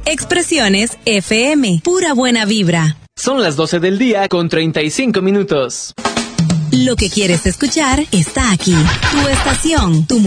Expresiones FM, pura buena vibra. Son las 12 del día con 35 minutos. Lo que quieres escuchar está aquí. Tu estación, tu